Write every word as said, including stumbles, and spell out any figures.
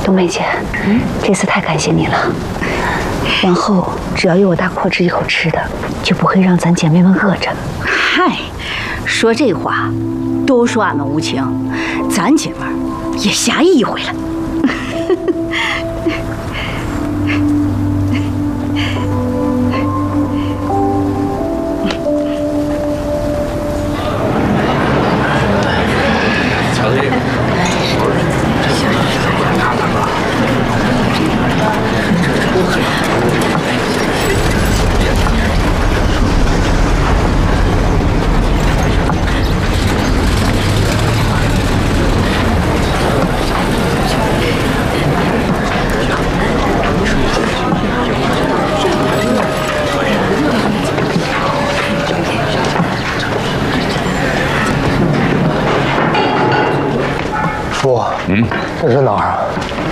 冬梅姐，嗯，这次太感谢你了。往后只要有我大阔吃一口吃的，就不会让咱姐妹们饿着。 嗨，说这话，都说俺们无情，咱姐们儿也侠义一回了。 巧克力。 叔，嗯，这是哪儿啊？